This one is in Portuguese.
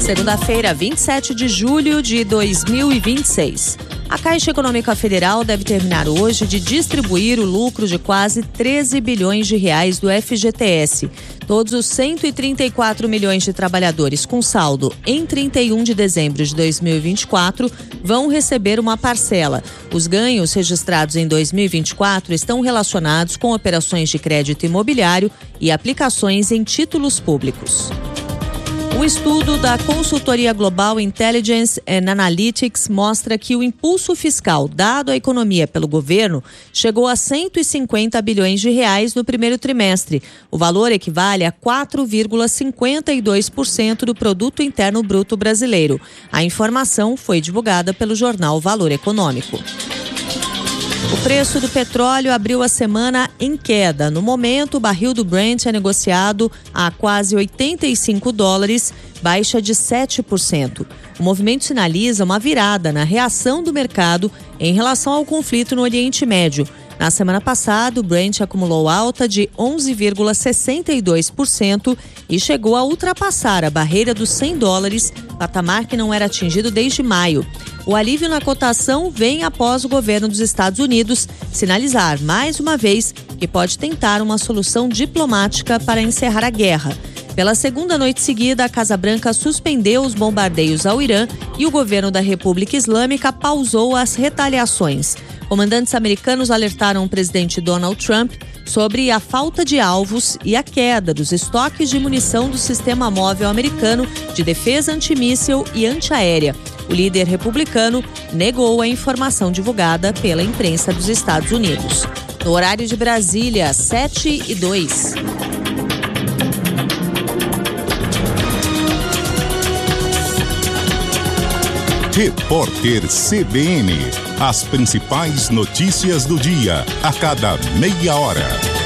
Segunda-feira, 27 de julho de 2026. A Caixa Econômica Federal deve terminar hoje de distribuir o lucro de quase 13 bilhões de reais do FGTS. Todos os 134 milhões de trabalhadores com saldo em 31 de dezembro de 2024 vão receber uma parcela. Os ganhos registrados em 2024 estão relacionados com operações de crédito imobiliário e aplicações em títulos públicos. Um estudo da consultoria Global Intelligence and Analytics mostra que o impulso fiscal dado à economia pelo governo chegou a 150 bilhões de reais no primeiro trimestre. O valor equivale a 4,52% do Produto Interno Bruto brasileiro. A informação foi divulgada pelo jornal Valor Econômico. O preço do petróleo abriu a semana em queda. No momento, o barril do Brent é negociado a quase $85, baixa de 7%. O movimento sinaliza uma virada na reação do mercado em relação ao conflito no Oriente Médio. Na semana passada, o Brent acumulou alta de 11,62% e chegou a ultrapassar a barreira dos $100, patamar que não era atingido desde maio. O alívio na cotação vem após o governo dos Estados Unidos sinalizar, mais uma vez, que pode tentar uma solução diplomática para encerrar a guerra. Pela segunda noite seguida, a Casa Branca suspendeu os bombardeios ao Irã e o governo da República Islâmica pausou as retaliações. Comandantes americanos alertaram o presidente Donald Trump sobre a falta de alvos e a queda dos estoques de munição do sistema móvel americano de defesa antimíssil e antiaérea. O líder republicano negou a informação divulgada pela imprensa dos Estados Unidos. No horário de Brasília, 7:02. Repórter CBN. As principais notícias do dia, a cada meia hora.